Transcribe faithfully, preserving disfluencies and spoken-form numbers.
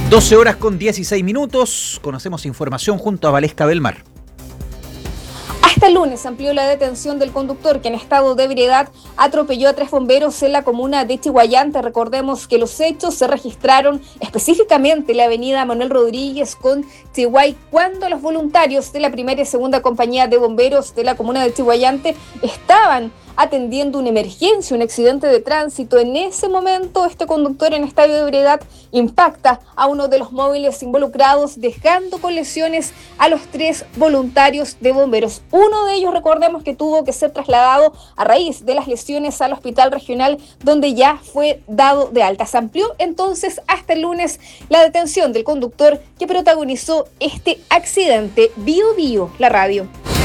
doce horas con dieciséis minutos, conocemos información junto a Valesca Belmar. Hasta el lunes amplió la detención del conductor que en estado de ebriedad atropelló a tres bomberos en la comuna de Chiguayante. Recordemos que los hechos se registraron específicamente en la avenida Manuel Rodríguez con Chiguay, cuando los voluntarios de la primera y segunda compañía de bomberos de la comuna de Chiguayante estaban atendiendo una emergencia, un accidente de tránsito. En ese momento, este conductor en estado de ebriedad impacta a uno de los móviles involucrados, dejando con lesiones a los tres voluntarios de bomberos. Uno de ellos, recordemos que tuvo que ser trasladado a raíz de las lesiones al hospital regional, donde ya fue dado de alta. Se amplió entonces hasta el lunes la detención del conductor que protagonizó este accidente. Bio Bio, la radio.